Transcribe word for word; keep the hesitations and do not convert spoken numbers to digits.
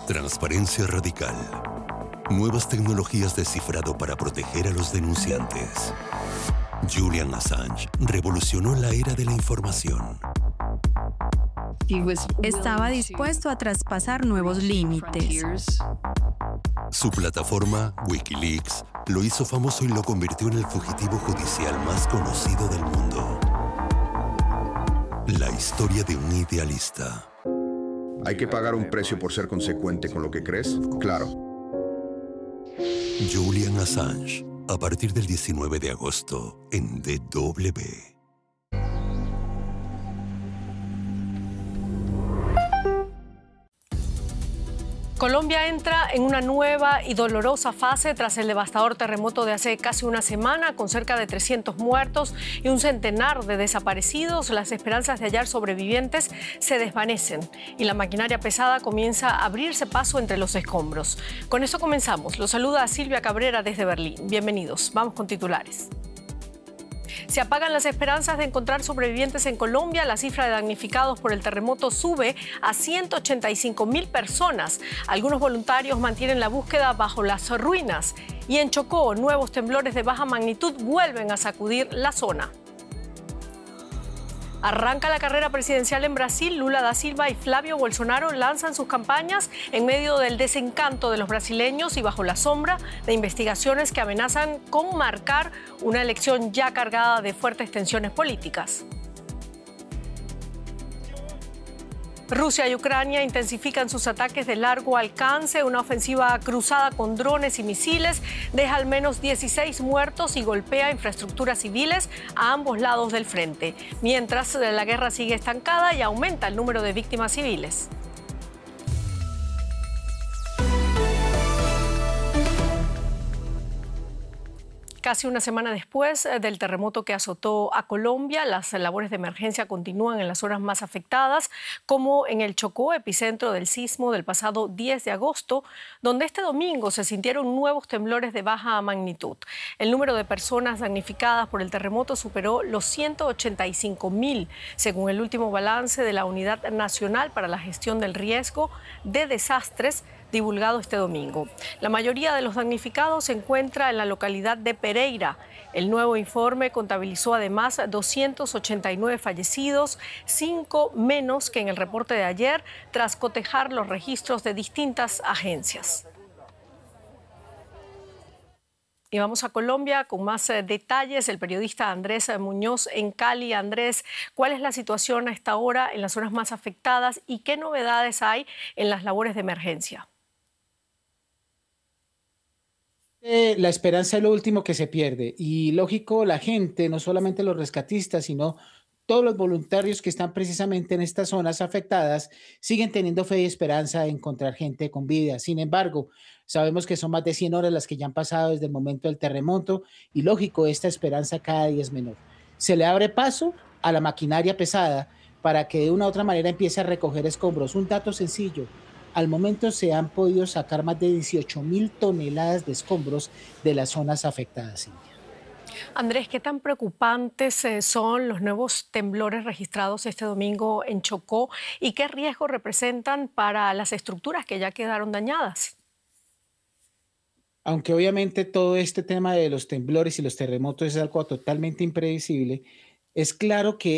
Transparencia radical. Nuevas tecnologías de cifrado para proteger a los denunciantes. Julian Assange revolucionó la era de la información. Estaba dispuesto a traspasar nuevos límites. Su plataforma, Wikileaks, lo hizo famoso y lo convirtió en el fugitivo judicial más conocido del mundo. La historia de un idealista. ¿Hay que pagar un precio por ser consecuente con lo que crees? Claro. Julian Assange, a partir del diecinueve de agosto en D W. Colombia entra en una nueva y dolorosa fase tras el devastador terremoto de hace casi una semana, con cerca de trescientos muertos y un centenar de desaparecidos. Las esperanzas de hallar sobrevivientes se desvanecen y la maquinaria pesada comienza a abrirse paso entre los escombros. Con esto comenzamos. Los saluda Silvia Cabrera desde Berlín. Bienvenidos. Vamos con titulares. Se apagan las esperanzas de encontrar sobrevivientes en Colombia. La cifra de damnificados por el terremoto sube a ciento ochenta y cinco mil personas. Algunos voluntarios mantienen la búsqueda bajo las ruinas. Y en Chocó, nuevos temblores de baja magnitud vuelven a sacudir la zona. Arranca la carrera presidencial en Brasil. Lula da Silva y Flavio Bolsonaro lanzan sus campañas en medio del desencanto de los brasileños y bajo la sombra de investigaciones que amenazan con marcar una elección ya cargada de fuertes tensiones políticas. Rusia y Ucrania intensifican sus ataques de largo alcance. Una ofensiva cruzada con drones y misiles deja al menos dieciséis muertos y golpea infraestructuras civiles a ambos lados del frente, mientras la guerra sigue estancada y aumenta el número de víctimas civiles. Casi una semana después del terremoto que azotó a Colombia, las labores de emergencia continúan en las zonas más afectadas, como en el Chocó, epicentro del sismo del pasado diez de agosto, donde este domingo se sintieron nuevos temblores de baja magnitud. El número de personas damnificadas por el terremoto superó los ciento ochenta y cinco mil, según el último balance de la Unidad Nacional para la Gestión del Riesgo de Desastres, divulgado este domingo. La mayoría de los damnificados se encuentra en la localidad de Pereira. El nuevo informe contabilizó además doscientos ochenta y nueve fallecidos, cinco menos que en el reporte de ayer, tras cotejar los registros de distintas agencias. Y vamos a Colombia con más eh, detalles. El periodista Andrés Muñoz en Cali. Andrés, ¿cuál es la situación a esta hora en las zonas más afectadas y qué novedades hay en las labores de emergencia? Eh, la esperanza es lo último que se pierde y lógico, la gente, no solamente los rescatistas, sino todos los voluntarios que están precisamente en estas zonas afectadas, siguen teniendo fe y esperanza de encontrar gente con vida. Sin embargo, sabemos que son más de cien horas las que ya han pasado desde el momento del terremoto y lógico, esta esperanza cada día es menor. Se le abre paso a la maquinaria pesada para que de una u otra manera empiece a recoger escombros. Un dato sencillo: al momento se han podido sacar más de dieciocho mil toneladas de escombros de las zonas afectadas, India. Andrés, ¿qué tan preocupantes eh, son los nuevos temblores registrados este domingo en Chocó y qué riesgo representan para las estructuras que ya quedaron dañadas? Aunque obviamente todo este tema de los temblores y los terremotos es algo totalmente impredecible, es claro que